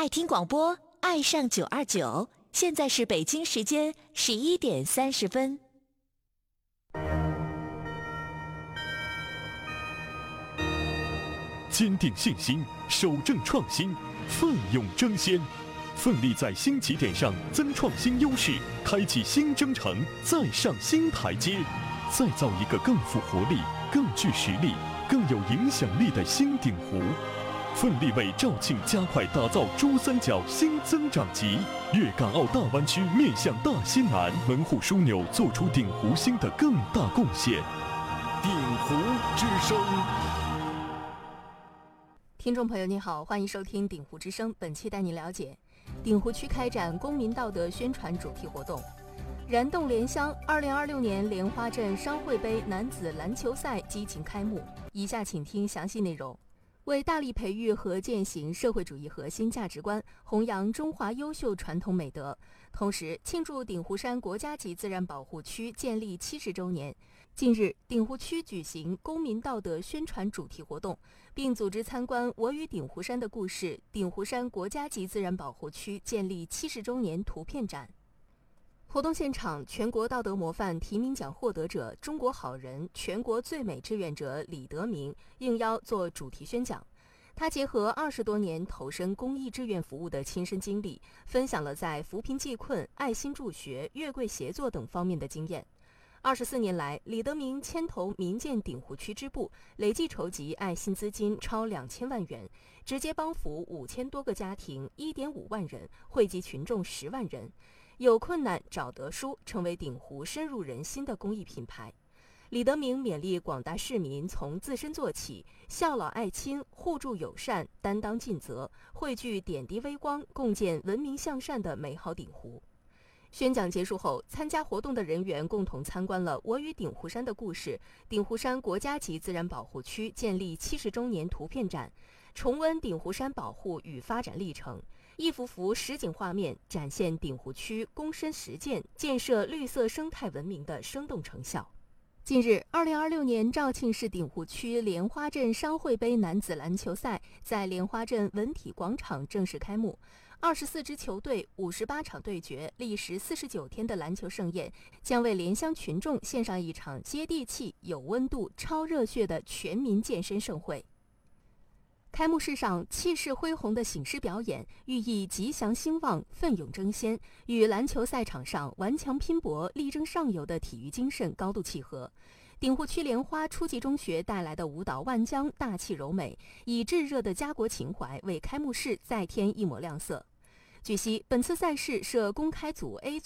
爱听广播，爱上929。现在是北京时间11点30分。 坚定信心，守正创新，奋勇争先，奋力在新起点上增创新优势，开启新征程，再上新台阶，再造一个更富活力、更具实力、更有影响力的新鼎湖。奋力为肇庆加快打造珠三角新增长极，粤港澳大湾区面向大西南，门户枢纽做出鼎湖新的更大贡献。鼎湖之声。 听众朋友您好，欢迎收听鼎湖之声，本期带您了解鼎湖区开展公民道德宣传主题活动。燃动莲香2026年莲花镇商会杯男子篮球赛激情开幕，以下请听详细内容。为大力培育和践行社会主义核心价值观，弘扬中华优秀传统美德，同时庆祝鼎湖山国家级自然保护区建立70周年，近日，鼎湖区举行公民道德宣传主题活动，并组织参观《我与鼎湖山的故事》鼎湖山国家级自然保护区建立70周年图片展。活动现场，全国道德模范提名奖获得者、中国好人、全国最美志愿者李德明应邀做主题宣讲。他结合20多年投身公益志愿服务的亲身经历，分享了在扶贫济困、爱心助学、月桂协作等方面的经验。24年来，李德明牵头民建鼎湖区支部，累计筹集爱心资金超2000万元，直接帮扶5000多个家庭，1.5万人，惠及群众10万人。有困难找德叔，成为鼎湖深入人心的公益品牌。李德明勉励广大市民从自身做起，孝老爱亲，互助友善，担当尽责，汇聚点滴微光，共建文明向善的美好鼎湖。宣讲结束后，参加活动的人员共同参观了《我与鼎湖山的故事》鼎湖山国家级自然保护区建立70周年图片展，重温鼎湖山保护与发展历程。一幅幅实景画面展现鼎湖区躬身实践建设绿色生态文明的生动成效。近日，2026年肇庆市鼎湖区莲花镇商会杯男子篮球赛在莲花镇文体广场正式开幕。24支球队58场对决，历时49天的篮球盛宴，将为莲乡群众献上一场接地气、有温度、超热血的全民健身盛会。开幕式上，气势恢宏的醒狮表演，寓意吉祥兴旺、奋勇争先，与篮球赛场上顽强拼搏、力争上游的体育精神高度契合。鼎湖区莲花初级中学带来的舞蹈《万江》大气柔美，以炙热的家国情怀为开幕式再添一抹亮色。据悉，本次赛事设公开组 A